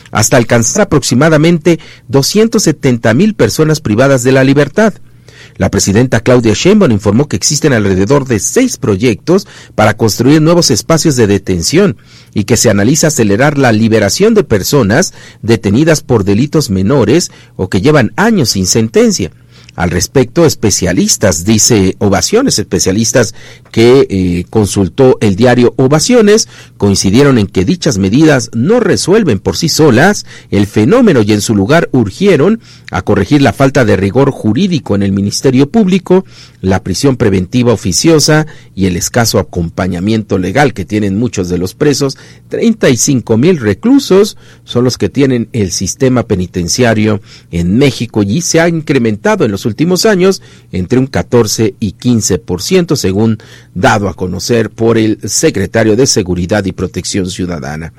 hasta alcanzar aproximadamente 270,000 personas privadas de la libertad. La presidenta Claudia Sheinbaum informó que existen alrededor de 6 proyectos para construir nuevos espacios de detención y que se analiza acelerar la liberación de personas detenidas por delitos menores o que llevan años sin sentencia. Al respecto, especialistas, dice Ovaciones, especialistas que consultó el diario Ovaciones, coincidieron en que dichas medidas no resuelven por sí solas el fenómeno y en su lugar urgieron a corregir la falta de rigor jurídico en el Ministerio Público, la prisión preventiva oficiosa y el escaso acompañamiento legal que tienen muchos de los presos. 35,000 reclusos son los que tienen el sistema penitenciario en México y se ha incrementado en los últimos años entre un 14 y 15%, según dado a conocer por el secretario de Seguridad y Protección Ciudadana.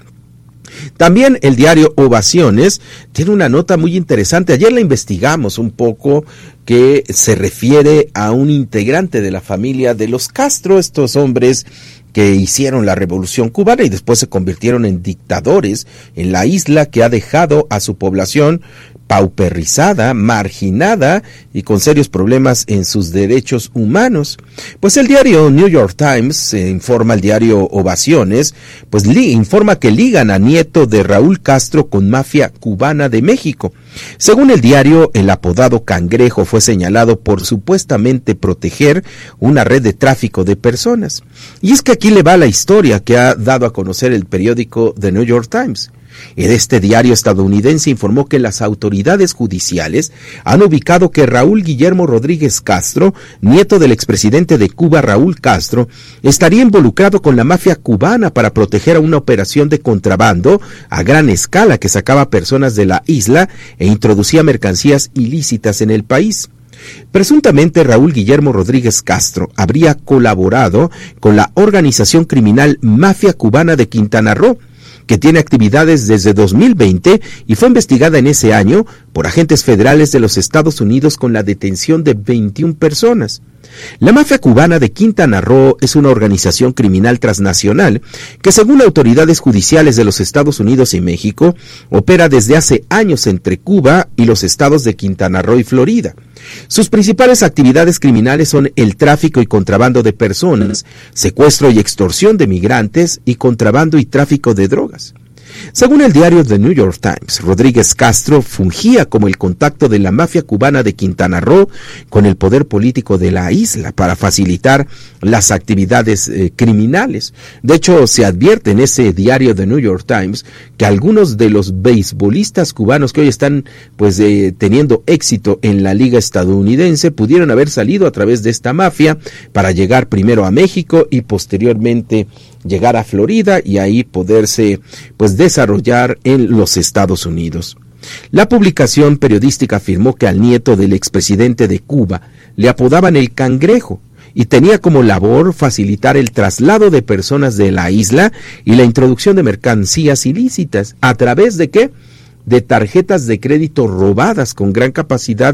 También el diario Ovaciones tiene una nota muy interesante. Ayer la investigamos un poco, que se refiere a un integrante de la familia de los Castro, estos hombres que hicieron la Revolución Cubana y después se convirtieron en dictadores en la isla, que ha dejado a su población pauperizada, marginada y con serios problemas en sus derechos humanos. Pues el diario New York Times, informa el diario Ovaciones, pues informa que ligan a nieto de Raúl Castro con mafia cubana de México. Según el diario, el apodado Cangrejo fue señalado por supuestamente proteger una red de tráfico de personas. Y es que aquí le va la historia que ha dado a conocer el periódico The New York Times. Este diario estadounidense informó que las autoridades judiciales han ubicado que Raúl Guillermo Rodríguez Castro, nieto del expresidente de Cuba Raúl Castro, estaría involucrado con la mafia cubana para proteger a una operación de contrabando a gran escala que sacaba personas de la isla e introducía mercancías ilícitas en el país. Presuntamente Raúl Guillermo Rodríguez Castro habría colaborado con la organización criminal Mafia Cubana de Quintana Roo, que tiene actividades desde 2020 y fue investigada en ese año por agentes federales de los Estados Unidos con la detención de 21 personas. La mafia cubana de Quintana Roo es una organización criminal transnacional que, según autoridades judiciales de los Estados Unidos y México, opera desde hace años entre Cuba y los estados de Quintana Roo y Florida. Sus principales actividades criminales son el tráfico y contrabando de personas, secuestro y extorsión de migrantes y contrabando y tráfico de drogas. Según el diario The New York Times, Rodríguez Castro fungía como el contacto de la mafia cubana de Quintana Roo con el poder político de la isla para facilitar las actividades criminales. De hecho, se advierte en ese diario The New York Times que algunos de los beisbolistas cubanos que hoy están teniendo éxito en la liga estadounidense pudieron haber salido a través de esta mafia para llegar primero a México y posteriormente llegar a Florida y ahí poderse desarrollar en los Estados Unidos. La publicación periodística afirmó que al nieto del expresidente de Cuba le apodaban el Cangrejo y tenía como labor facilitar el traslado de personas de la isla y la introducción de mercancías ilícitas. ¿A través de qué? De tarjetas de crédito robadas con gran capacidad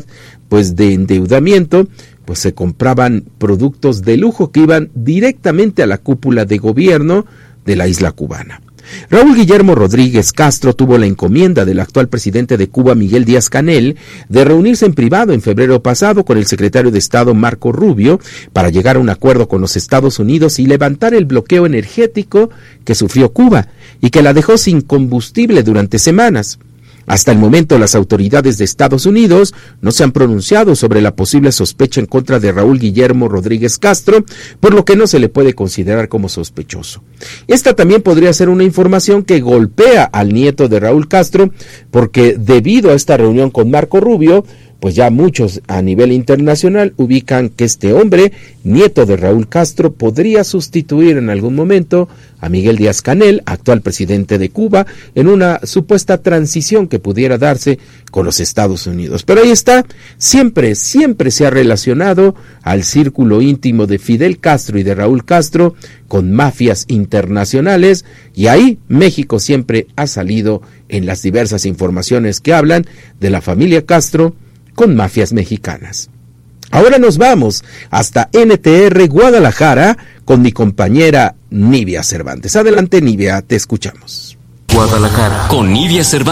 de endeudamiento. Se compraban productos de lujo que iban directamente a la cúpula de gobierno de la isla cubana. Raúl Guillermo Rodríguez Castro tuvo la encomienda del actual presidente de Cuba, Miguel Díaz-Canel, de reunirse en privado en febrero pasado con el secretario de Estado, Marco Rubio, para llegar a un acuerdo con los Estados Unidos y levantar el bloqueo energético que sufrió Cuba y que la dejó sin combustible durante semanas. Hasta el momento, las autoridades de Estados Unidos no se han pronunciado sobre la posible sospecha en contra de Raúl Guillermo Rodríguez Castro, por lo que no se le puede considerar como sospechoso. Esta también podría ser una información que golpea al nieto de Raúl Castro, porque debido a esta reunión con Marco Rubio, ya muchos a nivel internacional ubican que este hombre, nieto de Raúl Castro, podría sustituir en algún momento a Miguel Díaz-Canel, actual presidente de Cuba, en una supuesta transición que pudiera darse con los Estados Unidos. Pero ahí está, siempre se ha relacionado al círculo íntimo de Fidel Castro y de Raúl Castro con mafias internacionales, y ahí México siempre ha salido en las diversas informaciones que hablan de la familia Castro con mafias mexicanas. Ahora nos vamos hasta NTR Guadalajara con mi compañera Nivia Cervantes. Adelante, Nivia, te escuchamos. Guadalajara con Nivia Cervantes.